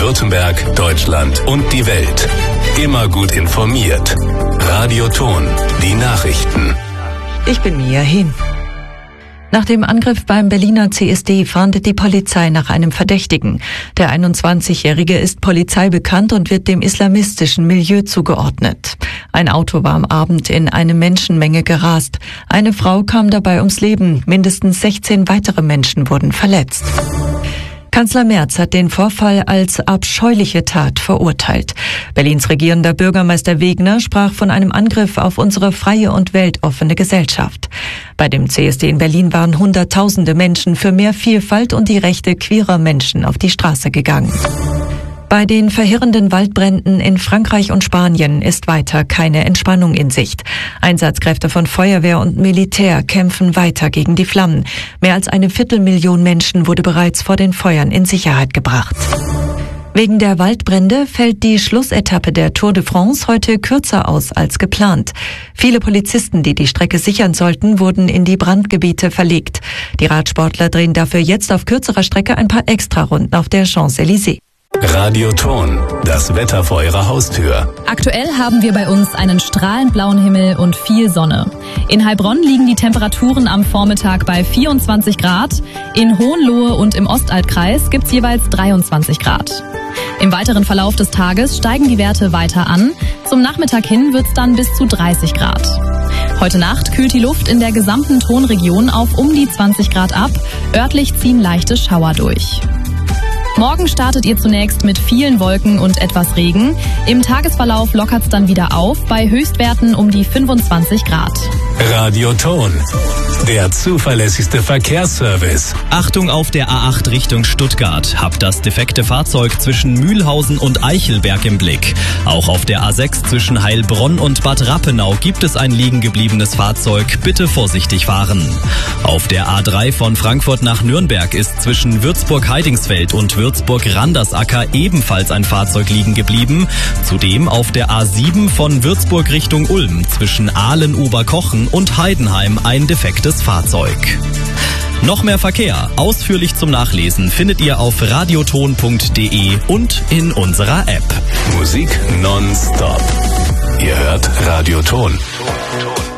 Baden-Württemberg, Deutschland und die Welt. Immer gut informiert. Radio Ton, die Nachrichten. Ich bin Mia Hin. Nach dem Angriff beim Berliner CSD fahndet die Polizei nach einem Verdächtigen. Der 21-Jährige ist polizeibekannt und wird dem islamistischen Milieu zugeordnet. Ein Auto war am Abend in eine Menschenmenge gerast. Eine Frau kam dabei ums Leben. Mindestens 16 weitere Menschen wurden verletzt. Kanzler Merz hat den Vorfall als abscheuliche Tat verurteilt. Berlins regierender Bürgermeister Wegner sprach von einem Angriff auf unsere freie und weltoffene Gesellschaft. Bei dem CSD in Berlin waren Hunderttausende Menschen für mehr Vielfalt und die Rechte queerer Menschen auf die Straße gegangen. Bei den verheerenden Waldbränden in Frankreich und Spanien ist weiter keine Entspannung in Sicht. Einsatzkräfte von Feuerwehr und Militär kämpfen weiter gegen die Flammen. Mehr als 250.000 Menschen wurde bereits vor den Feuern in Sicherheit gebracht. Wegen der Waldbrände fällt die Schlussetappe der Tour de France heute kürzer aus als geplant. Viele Polizisten, die die Strecke sichern sollten, wurden in die Brandgebiete verlegt. Die Radsportler drehen dafür jetzt auf kürzerer Strecke ein paar Extrarunden auf der Champs-Élysées. Radio Ton, das Wetter vor Ihrer Haustür. Aktuell haben wir bei uns einen strahlend blauen Himmel und viel Sonne. In Heilbronn liegen die Temperaturen am Vormittag bei 24 Grad. In Hohenlohe und im Ostaltkreis gibt's jeweils 23 Grad. Im weiteren Verlauf des Tages steigen die Werte weiter an. Zum Nachmittag hin wird's dann bis zu 30 Grad. Heute Nacht kühlt die Luft in der gesamten Tonregion auf um die 20 Grad ab. Örtlich ziehen leichte Schauer durch. Morgen startet ihr zunächst mit vielen Wolken und etwas Regen. Im Tagesverlauf lockert's dann wieder auf, bei Höchstwerten um die 25 Grad. Radio Ton, der zuverlässigste Verkehrsservice. Achtung auf der A8 Richtung Stuttgart. Habt das defekte Fahrzeug zwischen Mühlhausen und Eichelberg im Blick. Auch auf der A6 zwischen Heilbronn und Bad Rappenau gibt es ein liegen gebliebenes Fahrzeug. Bitte vorsichtig fahren. Auf der A3 von Frankfurt nach Nürnberg ist zwischen Würzburg-Heidingsfeld und Würzburg-Randersacker ebenfalls ein Fahrzeug liegen geblieben. Zudem auf der A7 von Würzburg Richtung Ulm zwischen Aalen-Oberkochen und Heidenheim ein defektes Fahrzeug. Noch mehr Verkehr, ausführlich zum Nachlesen, findet ihr auf radioton.de und in unserer App. Musik nonstop. Ihr hört Radio Ton.